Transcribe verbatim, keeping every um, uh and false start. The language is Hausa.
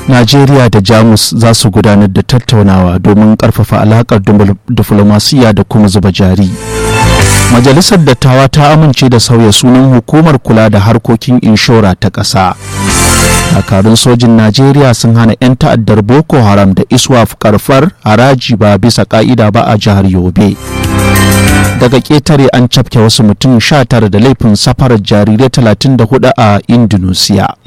Najeriya da Jamus za su gudanar da tattaunawa domin ƙarfafa alaƙar diflomasiyya da kuma zuba jari. Majalisar Dattawa ta amince da sauya sunan hukumar kula da harkokin inshora ta ƙasa. Dakarun sojin Najeriya sun hana 'yan ta'addar Boko Haram da ISWAF karfar haraji ba bisa ƙa'ida ba a jihar Yobe. Daga ƙetare an cafke wasu mutum sha tara da laifin safarar jarirai talatin da hudu a Indonesia.